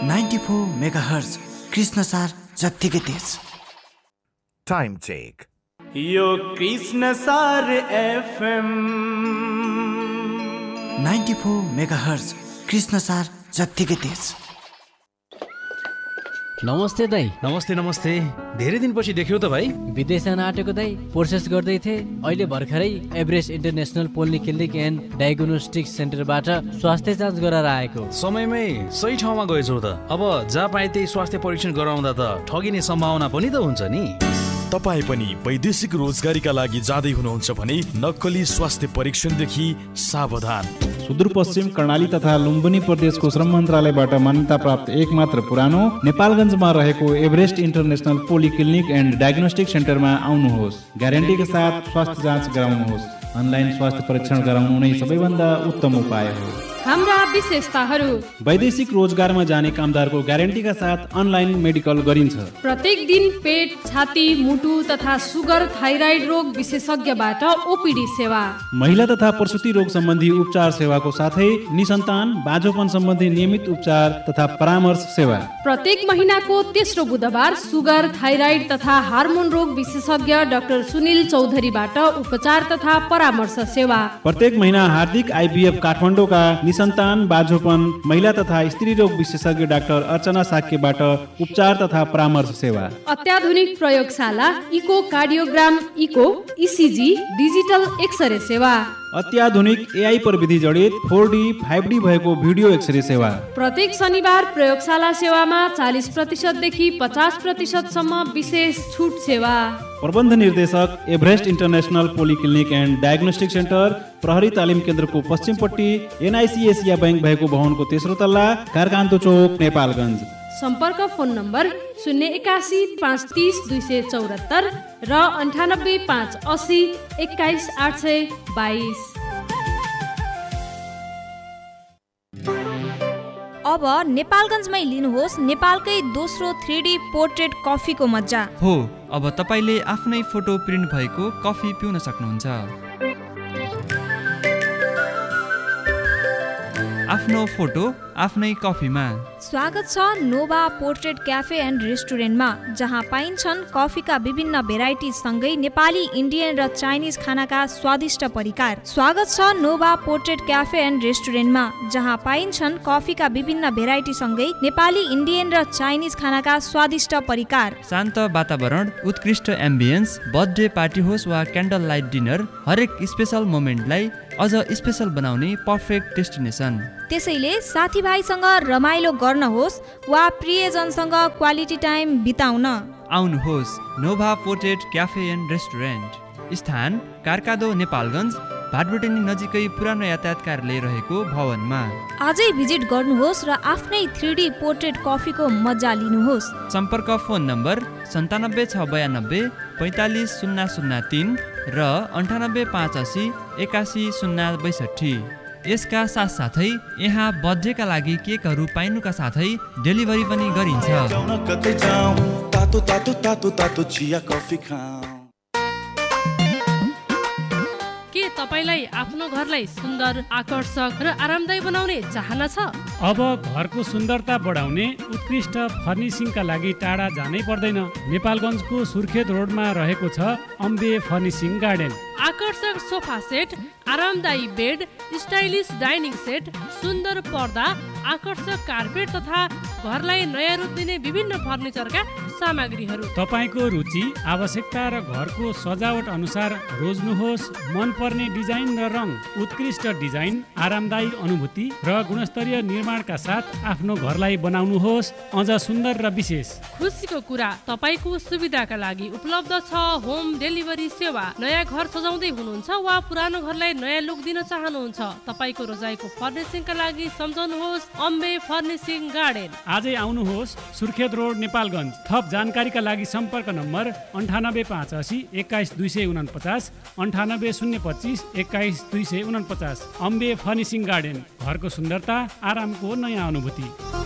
94 megahertz Krishnasar जत्तिकै तेज। Time check. यो कृष्णसार एफएम 94 मेगाहर्ज कृष्णसार जत्तिकै तेज। नमस्ते दाइ। नमस्ते नमस्ते, धेरै दिनपछि देख्यौ त भाइ। विदेश जान आँटेको दाइ, प्रोसेस गर्दै थिएँ। अहिले भर्खरै Everest international polyclinic and diagnostic सेन्टरबाट स्वास्थ्य जाँच गराएर आएको। समयमै सही ठाउँमा गएछौ त। अब जहाँ पाए त्यही स्वास्थ्य परीक्षण गराउँदा त ठगिने सम्भावना पनि त हुन्छ नि। तपाईँ पनि वैदेशिक रोजगारीका लागि जाँदै हुनुहुन्छ भने नक्कली स्वास्थ्य परीक्षणदेखि सावधान। सुदूरपश्चिम कर्णाली तथा लुम्बिनी प्रदेशको श्रम मन्त्रालयबाट मान्यता प्राप्त एकमात्र पुरानो नेपालगञ्जमा रहेको Everest international polyclinic and diagnostic सेन्टरमा आउनुहोस्। ग्यारेन्टीका साथ स्वास्थ्य जाँच गराउनुहोस्। अनलाइन स्वास्थ्य परीक्षण गराउनु नै सबैभन्दा उत्तम उपाय हो। हाम्रा विशेषताहरू: वैदेशिक रोजगारमा जाने कामदारको ग्यारेन्टीका साथ अनलाइन मेडिकल गरिन्छ। प्रत्येक दिन पेट, छाती, मुटु तथा सुगर, थाइराइड रोग विशेषज्ञबाट ओपीडी सेवा। महिला तथा प्रसुति रोग सम्बन्धी उपचार सेवाको साथै निसन्तान बाझोपन सम्बन्धी नियमित उपचार तथा परामर्श सेवा। प्रत्येक महिनाको तेस्रो बुधबार सुगर, थाइराइड तथा हार्मोन रोग विशेषज्ञ डाक्टर सुनिल चौधरीबाट उपचार तथा परामर्श सेवा। प्रत्येक महिना हार्दिक आइभीएफ काठमाडौँका निसन्तान बाझोपन महिला तथा स्त्री रोग विशेषज्ञ डाक्टर अर्चना साक्यबाट उपचार तथा परामर्श सेवा। अत्याधुनिक प्रयोगशाला, eco cardiogram, eco, ECG, digital x-ray सेवा। अत्याधुनिक एआई प्रविधि जडित 4D 5D भएको भिडियो एक्सरे सेवा। प्रत्येक शनिबार प्रयोगशाला सेवामा 40% देखि 50% सम्म विशेष छुट सेवा। प्रबन्ध निर्देशक Everest international polyclinic and diagnostic centre, प्रहरी तालिम केन्द्रको पश्चिमपट्टि, एनआइसी एसिया बैंक भएको भवनको तेस्रो तल्ला, कारकान्तो चोक, नेपालगञ्ज। सम्पर्क फोन नम्बर 081 530 274 र 98 580 21 822। अब नेपालगञ्जमै लिनुहोस् नेपालकै दोस्रो 3D पोर्ट्रेट कफीको मज्जा। हो, अब तपाईले आफ्नै फोटो प्रिन्ट भएको कफी पिउन सक्नुहुन्छ। आफ्नो फोटो आफ्नै कफीमा। स्वागत छ नोभा पोर्ट्रेट क्याफे एन्ड रेस्टुरेन्टमा, जहाँ पाइन्छन् कफीका विभिन्न भेराइटी सँगै नेपाली, इन्डियन र चाइनिज खानाका स्वादिष्ट परिकार। स्वागत छ नोभा पोर्ट्रेट क्याफे एन्ड रेस्टुरेन्टमा, जहाँ पाइन्छन् कफीका विभिन्न भेराइटी सँगै नेपाली, इन्डियन र चाइनिज खानाका स्वादिष्ट परिकार। शान्त वातावरण, उत्कृष्ट एम्बियन्स, बर्थडे पार्टी होस् वा क्यान्डल लाइट डिनर, हरेक स्पेशल मोमेन्टलाई अझ स्पेशल बनाउने पर्फेक्ट डेस्टिनेसन। त्यसैले साथीभाइसँग रमाइलो गर्न होस् वा प्रियजनसँग क्वालिटी टाइम बिताउन आउनुहोस् Nova portrait cafe and restaurant. स्थान कारकादो, नेपालगञ्ज, भाटबुटेनी नजिकै पुरानो यातायात कार्यालय रहेको भवनमा। आजै भिजिट गर्नुहोस् र आफ्नै 3D पोर्ट्रेट कफीको मज्जा लिनुहोस्। सम्पर्क फोन नम्बर 97 692 45 003 र 98 580 81 062। यसका साथसाथै यहाँ बर्थडेका लागि केकहरू पाइनुका साथै डेलिभरी पनि गरिन्छ। के तपाईलाई आफ्नो घरलाई सुन्दर, आकर्षक र आरामदायी बनाउने चाहना छ? अब घरको सुन्दरता बढाउने उत्कृष्ट फर्निसिङका लागि टाढा जानै पर्दैन। नेपालगञ्जको सुर्खेत रोडमा रहेको छ अम्बे फर्निसिङ गार्डन। आकर्षक सोफा सेट, आरामदायी बेड, स्टाइलिस डाइनिङ सेट, सुन्दर पर्दा, आकर्षक कार्पेट तथा घरलाई नयाँ रूप दिने विभिन्न फर्निचरका सामग्रीहरू। तपाईको रुचि, आवश्यकता र घरको सजावट अनुसार रोज्नुहोस्। मनपर्ने डिजाइन र रङ, उत्कृष्ट डिजाइन, आरामदायी अनुभूति र गुणस्तरीय निर्माणका साथ आफ्नो घरलाई बनाउनुहोस् अझ सुन्दर र विशेष। खुसीको कुरा, तपाईको सुविधाका लागि उपलब्ध छ होम डेलिभरी सेवा। नयाँ घर सजाउँदै हुनुहुन्छ वा पुरानो घरलाई नयाँ लुक दिन चाहनुहुन्छ? तपाईको रोजाइको फर्निसिङका लागि सम्झनुहोस् अम्बे फर्निसिङ गार्डन। आजै आउनुहोस् सुर्खेत रोड, नेपालगञ्ज। थप जानकारीका लागि सम्पर्क नम्बर 98 580 21 249, 98 025 21 249। अम्बे फर्निसिङ गार्डन, घरको सुन्दरता, आरामको नयाँ अनुभूति।